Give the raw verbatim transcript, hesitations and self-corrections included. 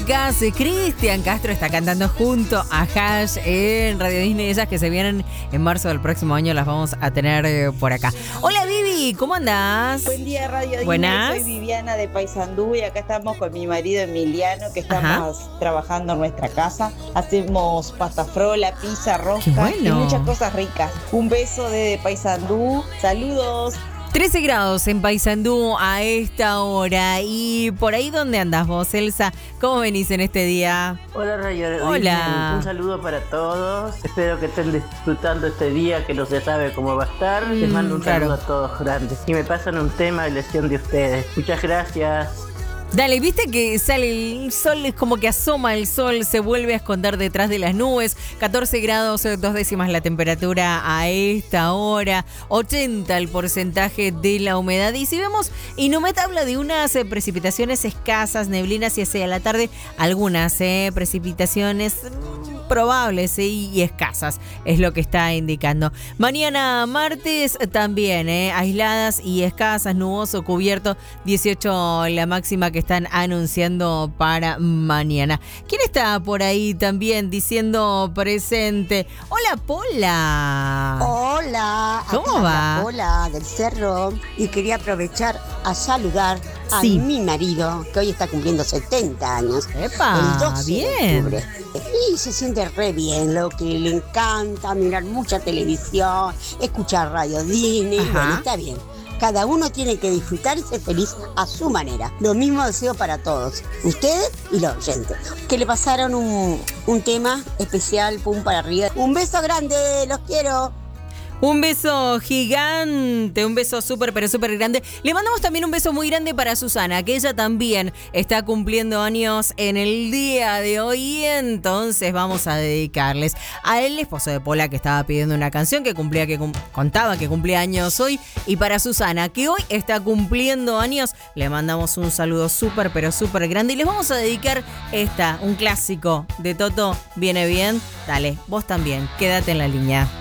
chicas. Cristian Castro está cantando junto a Hash en Radio Disney. Ellas que se vienen en marzo del próximo año las vamos a tener eh, por acá. Hola Vivi, ¿cómo andás? Buen día Radio Disney. Buenas. Soy Viviana de Paysandú y acá estamos con mi marido Emiliano, que estamos Ajá. trabajando en nuestra casa. Hacemos pasta frola, pizza, rosca bueno. y muchas cosas ricas. Un beso de Paysandú. Saludos. trece grados en Paysandú a esta hora. ¿Y por ahí dónde andás vos, Elsa? ¿Cómo venís en este día? Hola, Radio Hola. Disney. Un saludo para todos. Espero que estén disfrutando este día que no se sabe cómo va a estar. Mm, Les mando un claro. saludo a todos grandes. Y me pasan un tema de elección de ustedes. Muchas gracias. Dale, viste que sale el sol, es como que asoma el sol, se vuelve a esconder detrás de las nubes. catorce grados, dos décimas la temperatura a esta hora, ochenta el porcentaje de la humedad. Y si vemos, Inumet habla de unas eh, precipitaciones escasas, neblinas y hacia la tarde, algunas eh, precipitaciones mmm, probables eh, y escasas, es lo que está indicando. Mañana martes también, eh, aisladas y escasas, nuboso, cubierto, dieciocho la máxima que están anunciando para mañana. ¿Quién está por ahí también diciendo presente? Hola, Pola. Hola. ¿Cómo va? Hola, del Cerro. Y quería aprovechar a saludar a sí. mi marido, que hoy está cumpliendo setenta años. ¡Epa! El doce bien. de octubre. Y se siente re bien, lo que le encanta, mirar mucha televisión, escuchar Radio Disney. Ajá. Bueno, está bien. Cada uno tiene que disfrutar y ser feliz a su manera. Lo mismo deseo para todos, ustedes y los oyentes. Que le pasaron un, un tema especial, pum para arriba. Un beso grande, los quiero. Un beso gigante, un beso súper, pero súper grande. Le mandamos también un beso muy grande para Susana, que ella también está cumpliendo años en el día de hoy. Y entonces vamos a dedicarles a el esposo de Pola, que estaba pidiendo una canción que cumplía, que cum- contaba que cumplía años hoy. Y para Susana, que hoy está cumpliendo años, le mandamos un saludo súper, pero súper grande. Y les vamos a dedicar esta, un clásico de Toto, ¿viene bien? Dale, vos también, quédate en la línea.